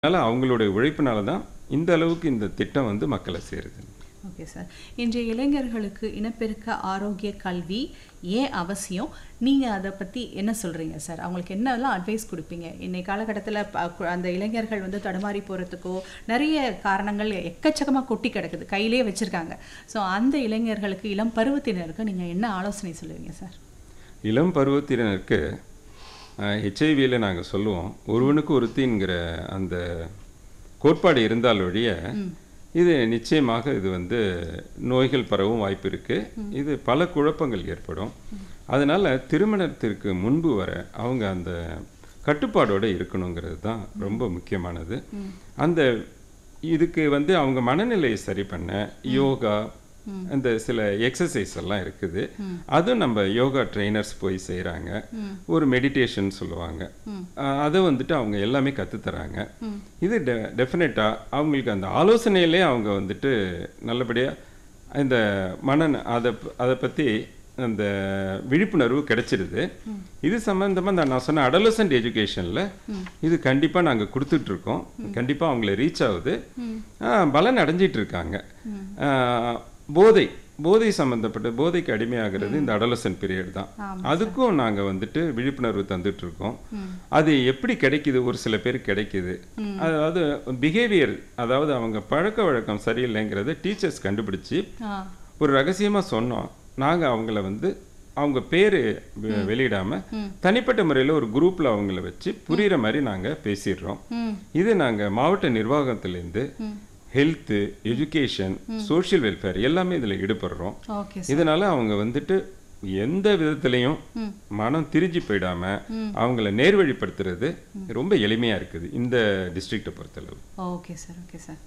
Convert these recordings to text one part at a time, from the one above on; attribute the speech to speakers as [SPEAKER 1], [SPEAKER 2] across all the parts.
[SPEAKER 1] அதனால் அவங்களுடைய உழைப்பினால தான் இந்த அளவுக்கு இந்த திட்டம் வந்து மக்களை சேருது.
[SPEAKER 2] Okay sir. இன்றைய இளைஞர்களுக்கு இனப்பெருக்க ஆரோக்கிய கல்வி ஏன் அவசியம்? நீங்கள் அதை பற்றி என்ன சொல்கிறீங்க சார்? அவங்களுக்கு என்னெல்லாம் அட்வைஸ் கொடுப்பீங்க? இன்னைக்கு காலகட்டத்தில் அந்த இளைஞர்கள் வந்து தடுமாறி போகிறதுக்கோ நிறைய காரணங்கள் எக்கச்சக்கமாக கொட்டி கிடக்குது, கையிலே வச்சுருக்காங்க. ஸோ அந்த இளைஞர்களுக்கு, இளம் பருவத்தினருக்கு நீங்கள் என்ன ஆலோசனை சொல்லுவீங்க சார்?
[SPEAKER 1] இளம் பருவத்தினருக்கு ஹெச்ஐவியில் நாங்கள் சொல்லுவோம், ஒருவனுக்கு ஒருத்திங்கிற அந்த கோட்பாடு இருந்தால் ஒழிய இது நிச்சயமாக இது வந்து நோய்கள் பரவும் வாய்ப்பு இருக்குது. இது பல குழப்பங்கள் ஏற்படும். அதனால் திருமணத்திற்கு முன்பு வர அவங்க அந்த கட்டுப்பாடோடு இருக்கணுங்கிறது தான் ரொம்ப முக்கியமானது. அந்த இதுக்கு வந்து அவங்க மனநிலையை சரி பண்ண யோகா, அந்த சில எக்ஸசைஸ் எல்லாம் இருக்குது. அதுவும் நம்ம யோகா ட்ரெயினர்ஸ் போய் செய்கிறாங்க. ஒரு மெடிடேஷன் சொல்லுவாங்க, அதை வந்துட்டு அவங்க எல்லாமே கற்றுத்தராங்க. இது டெஃபினட்டாக அவங்களுக்கு அந்த ஆலோசனையிலே அவங்க வந்துட்டு நல்லபடியாக இந்த அதை பற்றி அந்த விழிப்புணர்வு கிடைச்சிடுது. இது சம்மந்தமாக நான் சொன்ன அடலசன்ட் எஜுகேஷனில் இது கண்டிப்பாக நாங்கள் கொடுத்துட்ருக்கோம். கண்டிப்பாக அவங்கள ரீச் ஆகுது, பலன் அடைஞ்சிட்டு இருக்காங்க. போதை சம்மந்தப்பட்ட போதைக்கு அடிமையாகிறது இந்த அடலசன்ட் பீரியட் தான். அதுக்கும் நாங்கள் வந்துட்டு விழிப்புணர்வு தந்துட்டு இருக்கோம். அது எப்படி கிடைக்குது? ஒரு சில பேருக்கு கிடைக்குது. அதாவது பிஹேவியர், அதாவது அவங்க பழக்க வழக்கம் சரியில்லைங்கிறத டீச்சர்ஸ் கண்டுபிடிச்சி ஒரு ரகசியமாக சொன்னோம். நாங்கள் அவங்கள வந்து அவங்க பேர் வெளியிடாமல் தனிப்பட்ட முறையில் ஒரு குரூப்பில் அவங்கள வச்சு புரிகிற மாதிரி நாங்கள் பேசிடுறோம். இது நாங்கள் மாவட்ட நிர்வாகத்திலேருந்து ஹெல்த்து, எஜுகேஷன், சோஷியல் வெல்ஃபேர் எல்லாமே இதில் ஈடுபடுறோம். இதனால அவங்க வந்துட்டு எந்த விதத்திலையும் மனம் திரிஞ்சு போயிடாம அவங்கள நேர்வழிப்படுத்துறது ரொம்ப எளிமையா இருக்குது இந்த டிஸ்ட்ரிக்டை பொறுத்தளவு.
[SPEAKER 2] Okay sir, okay sir.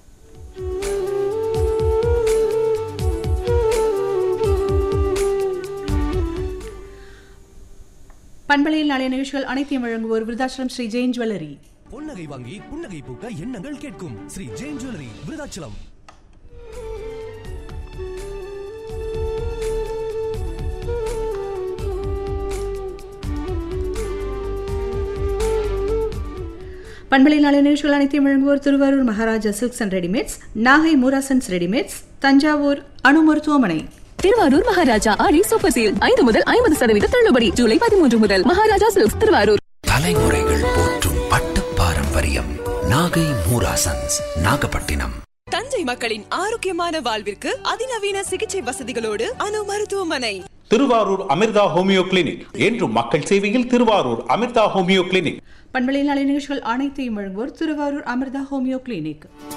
[SPEAKER 2] பண்பலையில் நாளைய நிகழ்ச்சிகள் அனைத்தையும் வழங்குவோர் விருதாச்சலம் ஸ்ரீ ஜெயின் ஜுவல்லரி.
[SPEAKER 3] பொன்னகை வாங்கி புன்னகை பூக்க எண்ணங்கள் கேட்கும் ஸ்ரீ ஜெயின் ஜுவல்லரி, விருதாச்சலம்.
[SPEAKER 2] பண்பலையில் நாளைய நிகழ்ச்சிகள் அனைத்தையும் வழங்குவோர் Thiruvarur Maharaja silks and readymades, Nagai Moorasons readymades, Thanjavur அணு மருத்துவமனை.
[SPEAKER 4] திருவாரூர் மகாராஜா ஆடி சூப்பர் சேல் 5 முதல் 50% தள்ளுபடி. ஜூலை 13 முதல் மகாராஜா சில்க்ஸ், திருவாரூர்.
[SPEAKER 5] தலைமுறைகள் போற்றும் பட்டு பாரம்பரியம் நாகை மூராசன்ஸ், நாகப்பட்டினம்.
[SPEAKER 6] தஞ்சை மக்களின் ஆரோக்கியமான வாழ்விற்கு அதிநவீன சிகிச்சை வசதிகளோடு அணு மருத்துவமனை.
[SPEAKER 7] திருவாரூர் அமிர்தா ஹோமியோ கிளினிக், என்றும் மக்கள் சேவையில் திருவாரூர் அமிர்தா ஹோமியோ கிளினிக்.
[SPEAKER 2] பண்பலையில் நாளைய நிகழ்ச்சிகள் அனைத்தையும் வழங்குவோர் திருவாரூர் அமிர்தா ஹோமியோ கிளினிக்.